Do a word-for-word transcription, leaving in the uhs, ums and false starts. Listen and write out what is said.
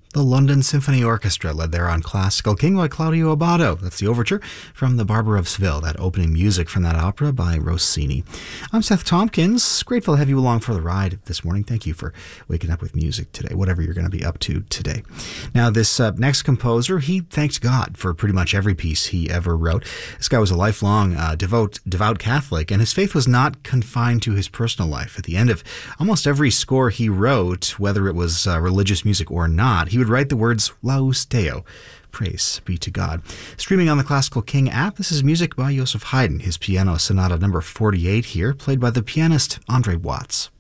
The London Symphony Orchestra, led there on Classical King by Claudio Abbado. That's the overture from The Barber of Seville, that opening music from that opera by Rossini. I'm Seth Tompkins. Grateful to have you along for the ride this morning. Thank you for waking up with music today, whatever you're going to be up to today. Now, this uh, next composer, he thanked God for pretty much every piece he ever wrote. This guy was a lifelong uh, devout, devout Catholic, and his faith was not confined to his personal life. At the end of almost every score he wrote, whether it was uh, religious music or not, he would write the words Laus Deo, praise be to God. Streaming on the Classical King app, this is music by Joseph Haydn, his piano sonata number forty-eight here, played by the pianist Andre Watts.